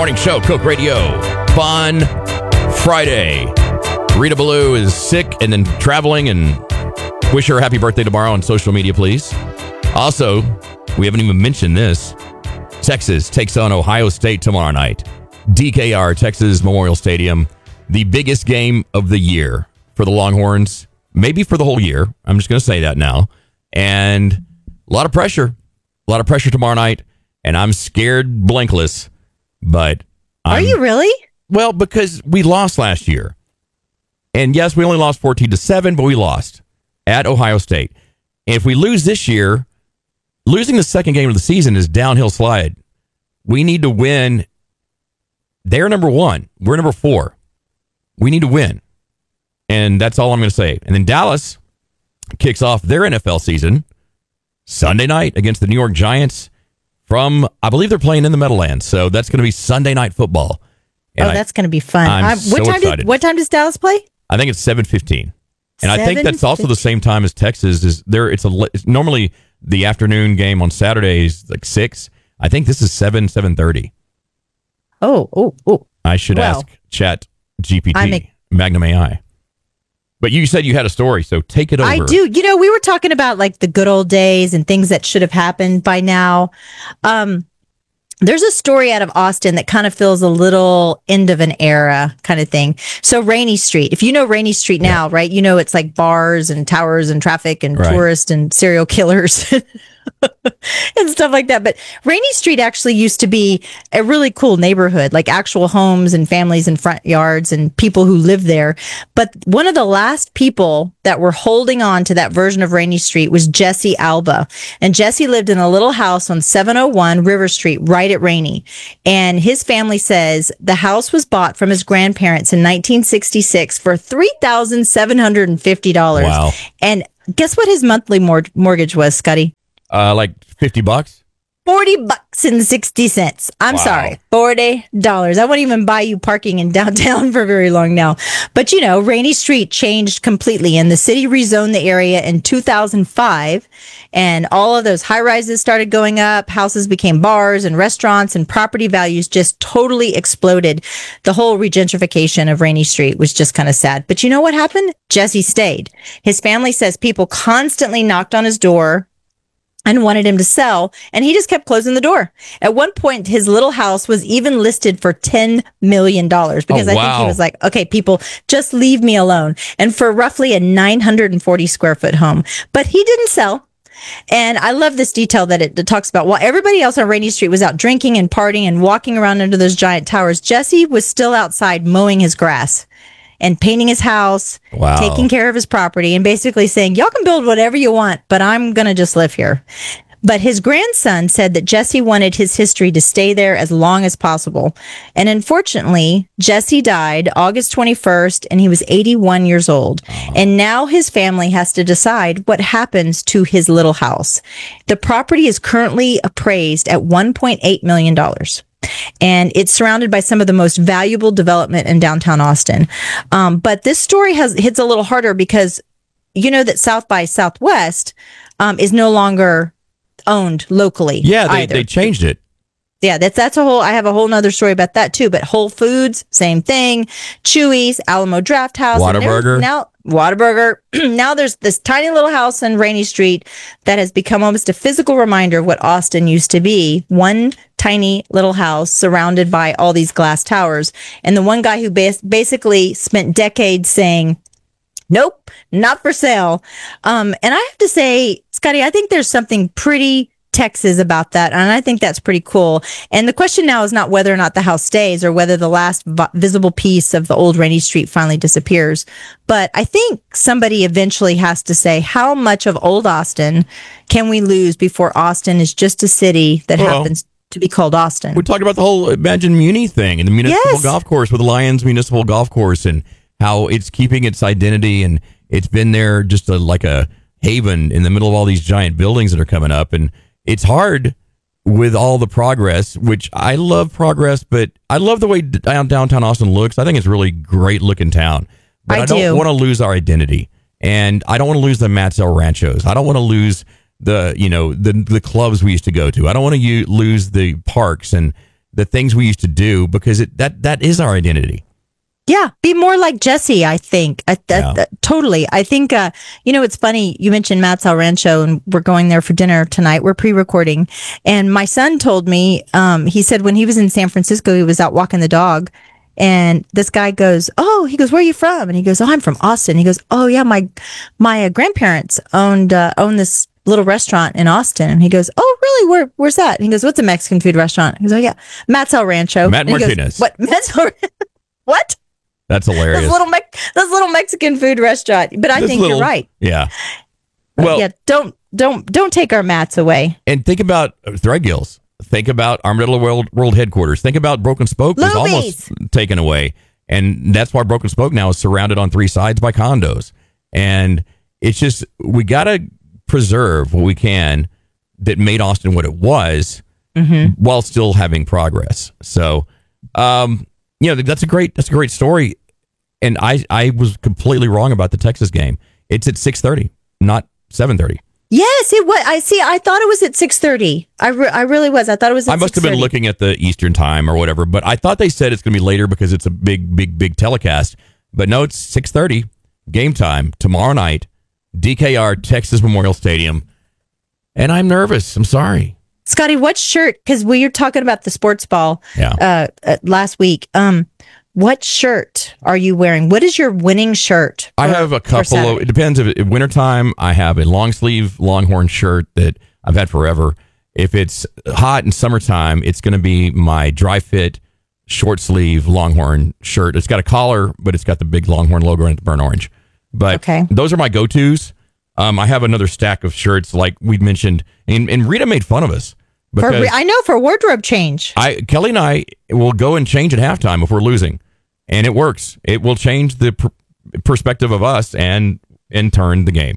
Morning Show, Coke Radio. Fun Friday. Rita Ballou is sick and then traveling, and wish her a happy birthday tomorrow on social media, please. Also, we haven't even mentioned this. Texas takes on Ohio State tomorrow night. DKR, Texas Memorial Stadium. The biggest game of the year for the Longhorns. Maybe for the whole year. I'm just going to say that now. And a lot of pressure. A lot of pressure tomorrow night. And I'm scared blankless. But Are you really? Well, because we lost last year. And yes, we only lost 14-7, but we lost at Ohio State. And if we lose this year, losing the second game of the season is downhill slide. We need to win. They're number 1. We're number 4. We need to win. And that's all I'm going to say. And then Dallas kicks off their NFL season Sunday night against the New York Giants from, I believe they're playing in the Meadowlands. So that's going to be Sunday night football. And that's going to be fun. I'm so excited. What time does Dallas play? I think it's 7:15. And I think that's also the same time as Texas is there. It's normally the afternoon game on Saturdays, like 6. I think this is 7:30. Oh. I should ask Chat GPT, Magnum AI. But you said you had a story, so take it over. I do. You know, we were talking about like the good old days and things that should have happened by now. There's a story out of Austin that kind of feels a little end of an era kind of thing. So Rainey Street, if you know Rainey Street now, right? You know, it's like bars and towers and traffic and tourists and serial killers and stuff like that. But Rainey Street actually used to be a really cool neighborhood, like actual homes and families and front yards and people who lived there. But one of the last people that were holding on to that version of Rainey Street was Jesse Alba. And Jesse lived in a little house on 701 River Street, right at Rainey. And his family says the house was bought from his grandparents in 1966 for $3,750. Wow. And guess what his monthly mortgage was, Scotty? Like $50? $40.60. I'm sorry, $40. I won't even buy you parking in downtown for very long now. But you know, Rainey Street changed completely, and the city rezoned the area in 2005, and all of those high rises started going up. Houses became bars and restaurants, and property values just totally exploded. The whole regentrification of Rainey Street was just kind of sad. But you know what happened? Jesse stayed. His family says people constantly knocked on his door and wanted him to sell, and he just kept closing the door. At one point, his little house was even listed for $10 million because I think he was like, okay, people, just leave me alone. And for roughly a 940 square foot home. But he didn't sell. And I love this detail that it talks about. While everybody else on Rainey Street was out drinking and partying and walking around under those giant towers, Jesse was still outside mowing his grass and painting his house, taking care of his property, and basically saying, y'all can build whatever you want, but I'm going to just live here. But his grandson said that Jesse wanted his history to stay there as long as possible. And unfortunately, Jesse died August 21st, and he was 81 years old. And now his family has to decide what happens to his little house. The property is currently appraised at $1.8 million. And it's surrounded by some of the most valuable development in downtown Austin. But this story hits a little harder because you know that South by Southwest is no longer owned locally. Yeah, they changed it. Yeah, that's I have a whole nother story about that too. But Whole Foods, same thing. Chuy's, Alamo Draft House. Whataburger. Whataburger. Now there's this tiny little house on Rainey Street that has become almost a physical reminder of what Austin used to be. One tiny little house surrounded by all these glass towers. And the one guy who basically spent decades saying, nope, not for sale. And I have to say, Scotty, I think there's something pretty Texas about that. And I think that's pretty cool. And the question now is not whether or not the house stays or whether the last visible piece of the old Rainey Street finally disappears. But I think somebody eventually has to say, how much of old Austin can we lose before Austin is just a city that happens to be called Austin? We talked about the whole Imagine Muni thing and the municipal golf course with the Lions Municipal Golf Course and how it's keeping its identity, and it's been there just like a haven in the middle of all these giant buildings that are coming up. And it's hard with all the progress, which I love progress, but I love the way downtown Austin looks. I think it's a really great looking town. But I don't want to lose our identity. And I don't want to lose the Matzell Ranchos. I don't want to lose the clubs we used to go to. I don't want to lose the parks and the things we used to do, because that is our identity. Yeah, be more like Jesse, I think. Totally. I think, it's funny. You mentioned Matt's El Rancho, and we're going there for dinner tonight. We're pre-recording. And my son told me, he said when he was in San Francisco, he was out walking the dog. And this guy goes, where are you from? And he goes, I'm from Austin. He goes, oh, yeah, my grandparents own this little restaurant in Austin. And he goes, oh, really? Where's that? And he goes, what's a Mexican food restaurant? He goes, oh, yeah, Matt's El Rancho. Matt Martinez. What? What? That's hilarious. This little Mexican food restaurant. But I think you're right. Yeah. Well, yeah, don't take our mats away. And think about Threadgills. Think about Armadillo World Headquarters. Think about Broken Spoke was almost taken away. And that's why Broken Spoke now is surrounded on 3 sides by condos. And it's just, we got to preserve what we can that made Austin what it was, while still having progress. So, that's a great story. And I was completely wrong about the Texas game. It's at 6:30, not 7:30. Yes, it was. I thought it was at 6:30. I really was. I thought it was at 6:30. I must have been looking at the Eastern time or whatever, but I thought they said it's going to be later because it's a big telecast. But no, it's 6:30 game time tomorrow night, DKR, Texas Memorial Stadium. And I'm nervous. I'm sorry. Scotty, what shirt? Because we were talking about the sports ball last week. What shirt are you wearing? What is your winning shirt? I have a couple of, it depends. If wintertime, I have a long sleeve Longhorn shirt that I've had forever. If it's hot in summertime, it's going to be my dry fit short sleeve Longhorn shirt. It's got a collar, but it's got the big Longhorn logo in it, burnt orange. But those are my go-tos. I have another stack of shirts like we'd mentioned, and Rita made fun of us. I know, for wardrobe change. Kelly and I will go and change at halftime if we're losing, and it works. It will change the perspective of us and in turn the game.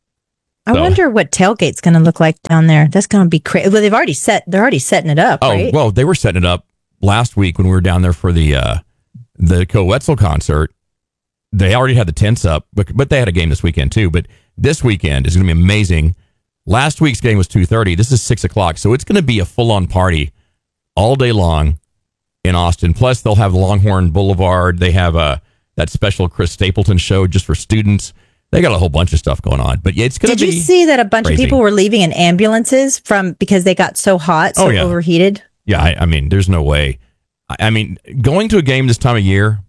I wonder what tailgate's going to look like down there. That's going to be crazy. Well, they're already setting it up. Right? Well, they were setting it up last week when we were down there for the Coetzel concert. They already had the tents up, but they had a game this weekend too. But this weekend is going to be amazing. Last week's game was 2:30. This is 6:00. So it's going to be a full-on party all day long in Austin. Plus, they'll have Longhorn Boulevard. They have that special Chris Stapleton show just for students. They got a whole bunch of stuff going on. But yeah, it's going to be Did you see that a bunch of people were leaving in ambulances because they got so hot, overheated? Yeah, I mean, there's no way. I mean, going to a game this time of year,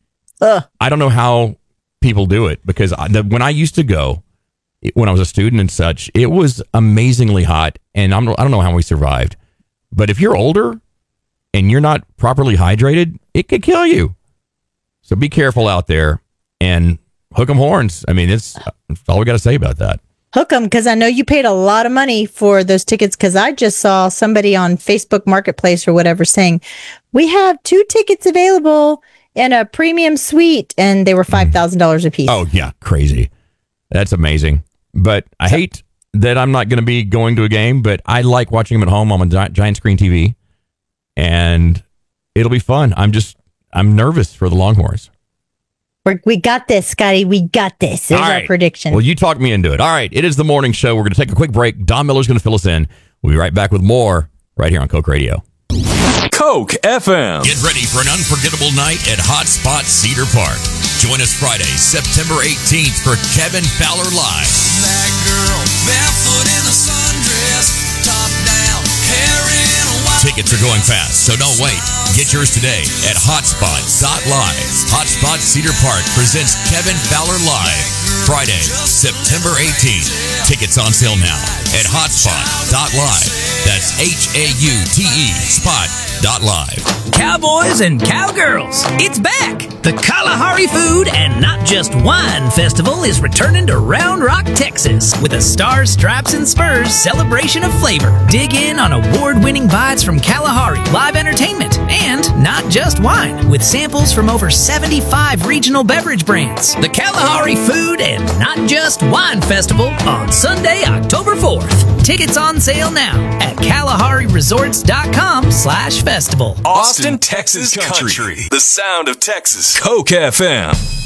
I don't know how people do it, because when I used to go, when I was a student and such, it was amazingly hot, and I don't know how we survived. But if you're older and you're not properly hydrated, it could kill you. So be careful out there and hook 'em horns. I mean, that's all we got to say about that. Hook them, because I know you paid a lot of money for those tickets, because I just saw somebody on Facebook Marketplace or whatever saying, we have 2 tickets available in a premium suite, and they were $5,000 a piece. Oh, yeah, crazy. That's amazing. But I hate that I'm not going to be going to a game, but I like watching them at home on a giant screen TV, and it'll be fun. I'm nervous for the Longhorns. We got this, Scotty. We got this. There's our prediction. Well, you talked me into it. All right. It is the morning show. We're going to take a quick break. Don Miller's going to fill us in. We'll be right back with more right here on Coke Radio. Coke FM. Get ready for an unforgettable night at Hotspot Cedar Park. Join us Friday, September 18th for Kevin Fowler Live. That girl, barefoot in a sundress, top down, hair in a white. Tickets are going fast, so don't wait. Get yours today at hotspot.live. Hotspot Cedar Park presents Kevin Fowler Live, Friday, September 18th. Tickets on sale now at hotspot.live. That's HAUTE spot.live. Cowboys and cowgirls, it's back! The Kalahari Food and Not Just Wine Festival is returning to Round Rock, Texas with a Stars, Stripes, and Spurs celebration of flavor. Dig in on award-winning bites from Kalahari, live entertainment, and not just wine, with samples from over 75 regional beverage brands. The Kalahari Food and Not Just Wine Festival on Sunday, October 4th. Tickets on sale now at KalahariResorts.com/festival. Austin, Texas country. The sound of Texas. Coke FM.